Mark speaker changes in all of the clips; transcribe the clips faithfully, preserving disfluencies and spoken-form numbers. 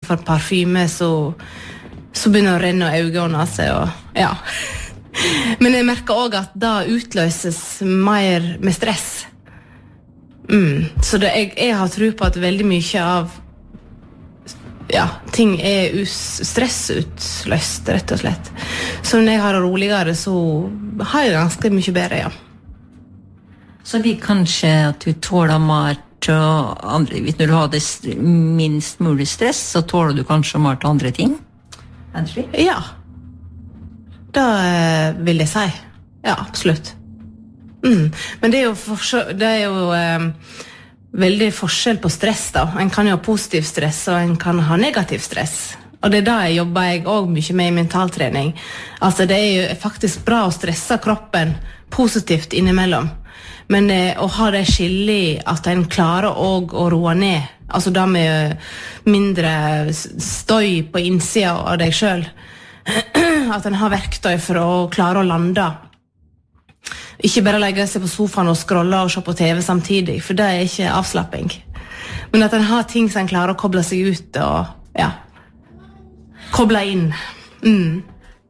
Speaker 1: for parfyme, så, så begynner det å renne øynene av seg, og ja. Men jeg merker også at da utløses mer med stress. Mm. Så det, jeg, jeg har tro på at veldig mye av ja, ting er us- stressutløst, rett og slett. Så når jeg har det roligere, så har jeg ganske mye bedre, ja.
Speaker 2: Så vi kanskje at du tåler mer til andre, når du har det minst mulig stress, så tåler du kanskje mer til andre ting? Er det slik?
Speaker 1: Ja. Da eh, vil jeg si. Ja, absolutt. Mm. Men det er jo, forskjell, det er jo eh, veldig forskjell på stress da. En kan jo ha positiv stress, og en kan ha negativ stress. Og det er da jeg jobber jeg også mye med i mentaltrening. Altså det er jo faktisk bra å stresse kroppen positivt innimellom. Men eh, å ha det skillig at en klarer også å roe ned. Altså da med mindre støy på innsida av deg selv. At en har verktøy for å klare å lande. Ikke bare legge seg på sofaen og scrolle og se på T V samtidig, for det er ikke avslapping. Men at en har ting som en klarer å koble seg ut og ja, koble inn. Mm.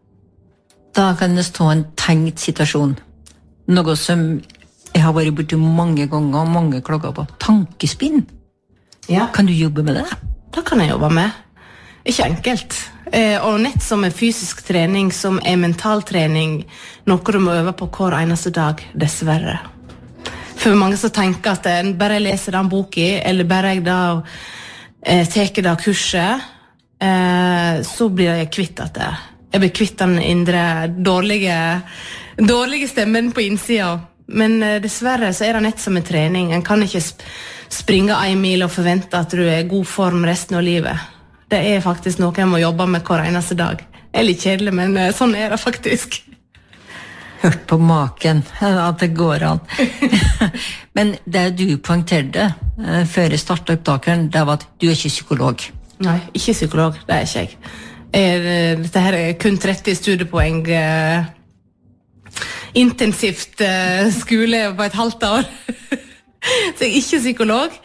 Speaker 2: Da kan det stå en tenkt situasjon. Noe som jeg har vært borti mange ganger og mange klager på. Tankespinn.
Speaker 1: Ja.
Speaker 2: Kan du jobbe med det?
Speaker 1: Det kan jeg jobbe med. Ikke enkelt. Eh, og nett som er fysisk trening, som er mentaltrening, noe du må øve på hver eneste dag, dessverre. For mange som tenker at en bare leser den boken, eller bare jeg da eh, teker det kurset, eh, så blir jeg kvitt at det. Jeg blir kvitt den indre dårlige, dårlige stemmen på innsida. Men eh, dessverre så er det nett som en trening. En kan ikke sp- springe en mil og forvente at du er i god form resten av livet. Det er faktisk noe jeg må jobbe med hver eneste dag. Det er litt kjedelig, men eh, sånn er det faktisk.
Speaker 2: Hørt på maken, at det går an. Men det du poengterte eh, før jeg startet opptakeren, det var at du er ikke psykolog.
Speaker 1: Nei, ikke psykolog, det er ikke jeg. jeg dette her er kun tretti studiepoeng eh, intensivt eh, skole på et halvt år. Så jeg er ikke psykolog.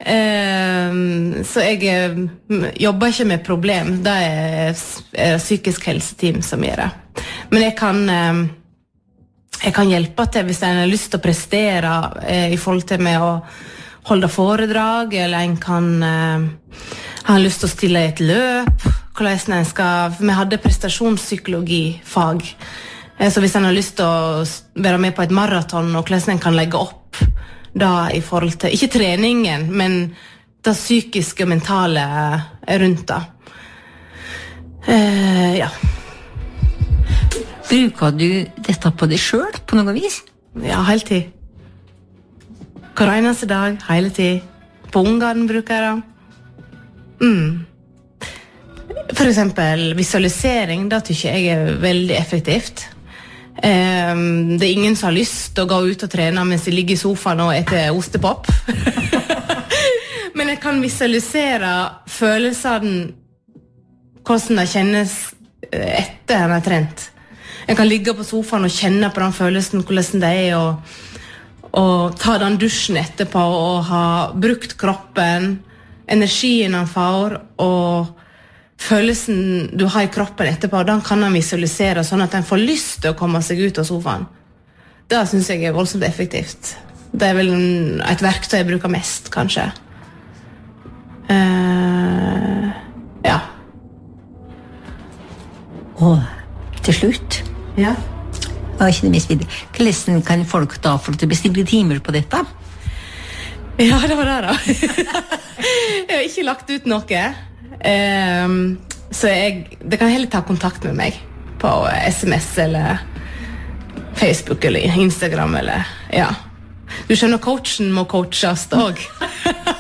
Speaker 1: Um, så jeg um, jobber ikke med problem. Det er, er psykisk helseteam som gjør det. Men jeg kan um, jeg kan hjelpe til hvis en har lyst til å prestere uh, i forhold til med å holde foredrag, eller en kan uh, ha lyst til å stille i et løp, hvordan en skal. Vi hadde prestasjonspsykologifag, uh, så hvis en har lyst til å være med på et maraton, og hvordan en kan legge opp da i forhold til, ikke treningen, men det psykiske og mentale rundt da. Uh, ja.
Speaker 2: Bruker du dette på deg selv på noe vis?
Speaker 1: Ja, hele tid. Hver eneste dag, hele tid. På ungene bruker jeg det. Mm. For eksempel visualisering, da tykker jeg er veldig effektivt. Um, det er ingen som har lyst til å gå ut og trene mens de ligger i sofaen og etter ostepop. Men jeg kan visualisere følelsene, hvordan det kjennes etter jeg har trent. Jeg kan ligge på sofaen og kjenne på den følelsen, hvordan det er, og, og ta den dusjen etterpå, og ha brukt kroppen, energien han får, og følelsen du har i kroppen etterpå, den kan han visualisere sånn at han får lyst til å komme seg ut av sofaen. Det synes jeg er voldsomt effektivt. Det er vel et verktøy jeg bruker mest, kanskje. Uh, ja.
Speaker 2: Og til slutt,
Speaker 1: Ja.
Speaker 2: og ikke det mest videre, hvordan kan folk da få til å bestille timer på dette?
Speaker 1: Ja, det var det da. Jeg har ikke lagt ut noe. Um, så jeg, det kan heller ta kontakt med meg på S M S eller Facebook eller Instagram eller, ja. Du skjønner, coachen må coaches også.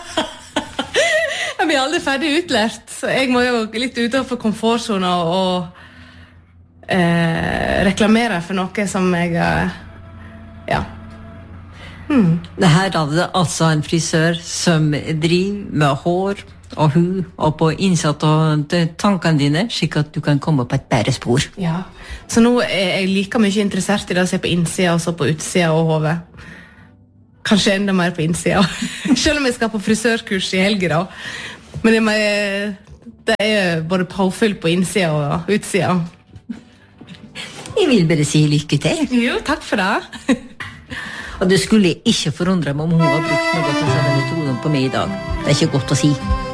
Speaker 1: Jeg blir aldri ferdig utlært, så jeg må jo litt utenfor komfortzona og eh, reklamere for noe som jeg, ja. Hmm.
Speaker 2: Det her er det altså en frisør som driver med hår og hud og på innsatt og tankene dine, slik at du kan komme på et bedre spor.
Speaker 1: Ja, så nå er jeg like mye interessert i det å se på innsida og så på utsida og hodet. Kanskje enda mer på innsida. Selv om jeg skal på frisørkurs i helgen da. Men jeg må Det er både påfyll på innsida og utsida.
Speaker 2: Jeg vil bare si lykke til.
Speaker 1: Jo, takk for det.
Speaker 2: Og det skulle ikke forundre meg om hun har brukt noe av denne metoden på meg i dag. Det er ikke godt å si.